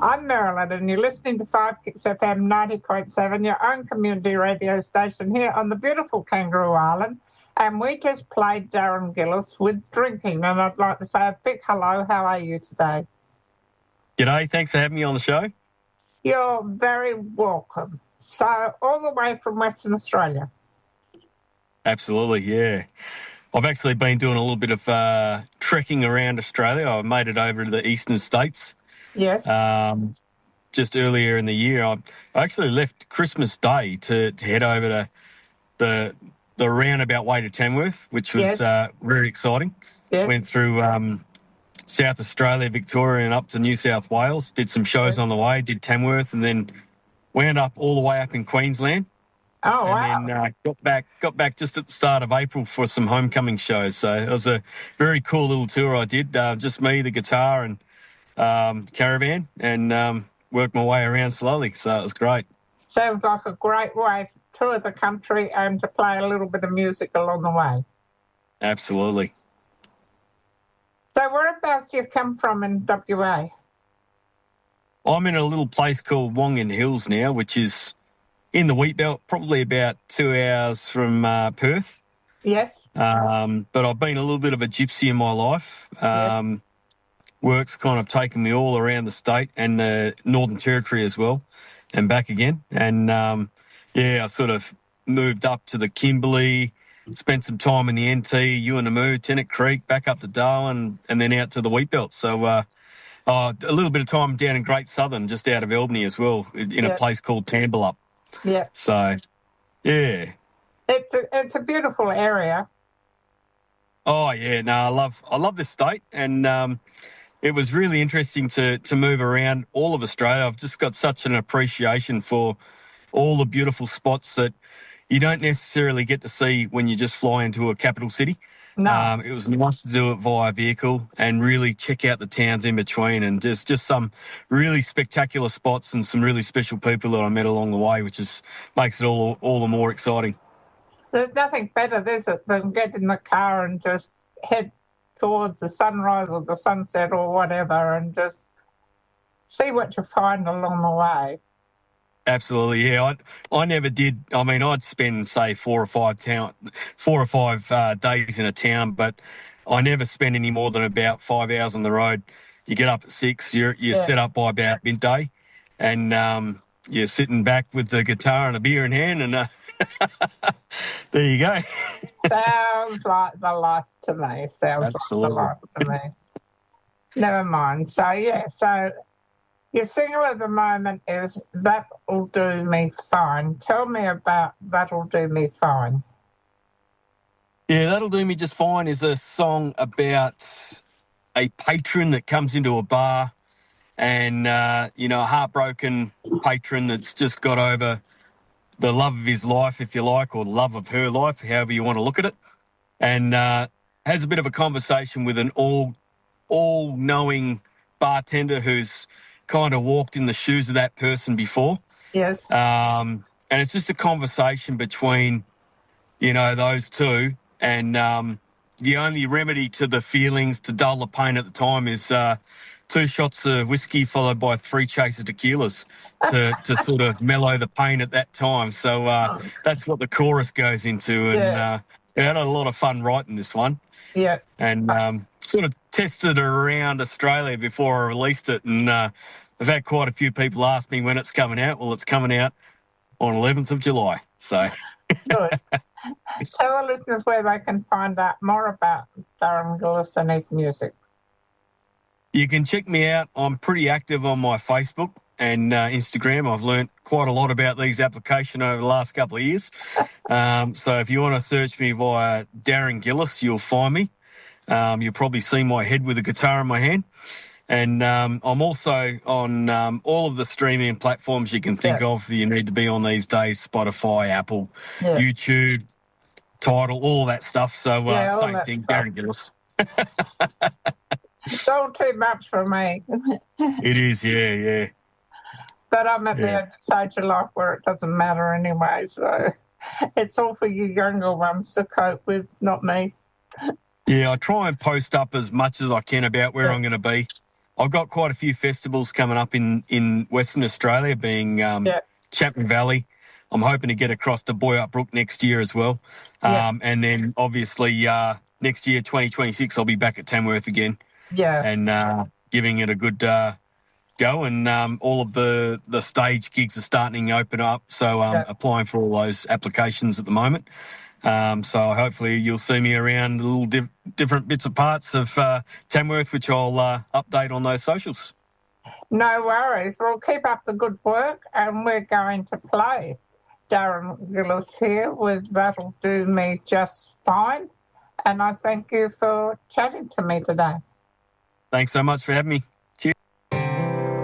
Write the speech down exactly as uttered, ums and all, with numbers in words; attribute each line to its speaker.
Speaker 1: I'm Marilyn, and you're listening to five Kicks F M ninety point seven, your own community radio station here on the beautiful Kangaroo Island. And we just played Darren Gillis with Drinking, and I'd like to say a big hello. How are you today?
Speaker 2: G'day, thanks for having me on the show.
Speaker 1: You're very welcome. So, all the way from Western Australia?
Speaker 2: Absolutely, yeah. I've actually been doing a little bit of uh, trekking around Australia. I made it over to the eastern states.
Speaker 1: Yes.
Speaker 2: Um, just earlier in the year, I, I actually left Christmas Day to, to head over to the the roundabout way to Tamworth, which was
Speaker 1: Yes.
Speaker 2: uh, very exciting.
Speaker 1: Yes.
Speaker 2: Went through um, South Australia, Victoria, and up to New South Wales. Did some shows
Speaker 1: Yes.
Speaker 2: on the way, did Tamworth, and then wound up all the way up in Queensland.
Speaker 1: Oh, wow.
Speaker 2: And then uh, got back got back just at the start of April for some homecoming shows. So it was a very cool little tour I did. Uh, just me, the guitar, and um, caravan, and um, worked my way around slowly. So it was great.
Speaker 1: Sounds like a great way to tour the country and to play a little bit of music along the way.
Speaker 2: Absolutely.
Speaker 1: So whereabouts do you come from in W A?
Speaker 2: I'm in a little place called Wongan Hills now, which is in the wheat belt, probably about two hours from uh, Perth.
Speaker 1: Yes.
Speaker 2: Um, but I've been a little bit of a gypsy in my life. Um,
Speaker 1: Yes.
Speaker 2: Work's kind of taken me all around the state and the Northern Territory as well, and back again. And um, yeah, I sort of moved up to the Kimberley, spent some time in the N T, Uinamu, Tennant Creek, back up to Darwin, and then out to the wheat belt. So uh, uh, a little bit of time down in Great Southern, just out of Albany as well, in
Speaker 1: Yeah.
Speaker 2: a place called Tambalup.
Speaker 1: Yeah.
Speaker 2: So, yeah.
Speaker 1: It's a, it's a beautiful area.
Speaker 2: Oh yeah, no, I love I love this state, and um, it was really interesting to to move around all of Australia. I've just got such an appreciation for all the beautiful spots that you don't necessarily get to see when you just fly into a capital city.
Speaker 1: No.
Speaker 2: Um, it was nice to do it via vehicle and really check out the towns in between, and just just some really spectacular spots and some really special people that I met along the way, which is makes it all all the more exciting.
Speaker 1: There's nothing better, is it, than get in the car and just head towards the sunrise or the sunset or whatever and just see what you find along the way.
Speaker 2: Absolutely, yeah. I I never did. I mean, I'd spend say four or five town, four or five uh, days in a town, but I never spend any more than about five hours on the road. You get up at six, you're you're
Speaker 1: Yeah.
Speaker 2: set up by about midday, and um, you're sitting back with the guitar and a beer in hand, and uh, there you go.
Speaker 1: Sounds like the life to me. Sounds
Speaker 2: Absolutely.
Speaker 1: like the life to me. Never mind. So, yeah, so your single at the moment is That'll Do Me Fine. Tell me about That'll Do Me Fine.
Speaker 2: Yeah, That'll Do Me Just Fine is a song about a patron that comes into a bar and, uh, you know, a heartbroken patron that's just got over the love of his life, if you like, or the love of her life, however you want to look at it, and uh, has a bit of a conversation with an all, all-knowing bartender who's kind of walked in the shoes of that person before.
Speaker 1: Yes.
Speaker 2: Um, and it's just a conversation between, you know, those two. And um, the only remedy to the feelings, to dull the pain at the time, is uh, two shots of whiskey followed by three chases of tequilas to, to sort of mellow the pain at that time. So uh, that's what the chorus goes into. And
Speaker 1: Yeah.
Speaker 2: uh, I had a lot of fun writing this one.
Speaker 1: Yeah.
Speaker 2: And um, sort of tested it around Australia before I released it. And uh, I've had quite a few people ask me when it's coming out. Well, it's coming out on eleventh of July. So
Speaker 1: Good. Tell our listeners where they can find out more about Darren Gillis and his music.
Speaker 2: you can check me out. I'm pretty active on my Facebook and uh, Instagram. I've learnt quite a lot about these applications over the last couple of years. Um, so if you want to search me via Darren Gillis, you'll find me. Um, you'll probably see my head with a guitar in my hand. And um, I'm also on um, all of the streaming platforms you can think
Speaker 1: Yeah.
Speaker 2: of. You need to be on these days: Spotify, Apple,
Speaker 1: Yeah.
Speaker 2: YouTube, Tidal, all that stuff. So uh,
Speaker 1: Yeah, all
Speaker 2: same
Speaker 1: that
Speaker 2: thing,
Speaker 1: stuff.
Speaker 2: Darren Gillis.
Speaker 1: It's all too much for me.
Speaker 2: It is, yeah, yeah.
Speaker 1: But I'm at the
Speaker 2: Yeah.
Speaker 1: stage of life where it doesn't matter anyway, so it's all for you younger ones to cope with, not me.
Speaker 2: Yeah, I try and post up as much as I can about where
Speaker 1: Yeah.
Speaker 2: I'm going to be. I've got quite a few festivals coming up in, in Western Australia, being um,
Speaker 1: Yeah.
Speaker 2: Chapman Valley. I'm hoping to get across to Boyup Brook next year as well.
Speaker 1: Yeah.
Speaker 2: Um, and then obviously uh, next year, twenty twenty-six, I'll be back at Tamworth again
Speaker 1: Yeah.
Speaker 2: and uh, giving it a good uh, go. And um, all of the, the stage gigs are starting to open up. So I'm um,
Speaker 1: Yeah.
Speaker 2: applying for all those applications at the moment. Um, so hopefully you'll see me around little diff- different bits of parts of uh, Tamworth, which I'll uh, update on those socials.
Speaker 1: No worries. We'll keep up the good work, and we're going to play Darren Gillis here with That'll Do Me Just Fine. And I thank you for chatting to me today.
Speaker 2: Thanks so much for having me.